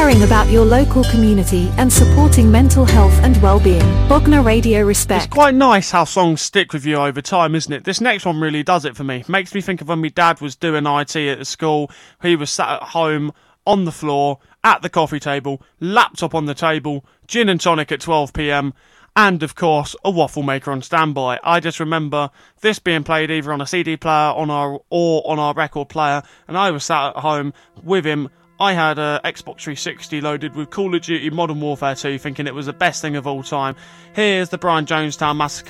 caring about your local community and supporting mental health and well-being. Bognor Radio Respect. It's quite nice how songs stick with you over time, isn't it? This next one really does it for me. Makes me think of when my dad was doing IT at the school. He was sat at home on the floor at the coffee table, laptop on the table, gin and tonic at 12 p.m, and of course a waffle maker on standby. I just remember this being played either on a CD player or on our record player, and I was sat at home with him. I had a Xbox 360 loaded with Call of Duty Modern Warfare 2, thinking it was the best thing of all time. Here's the Brian Jonestown Massacre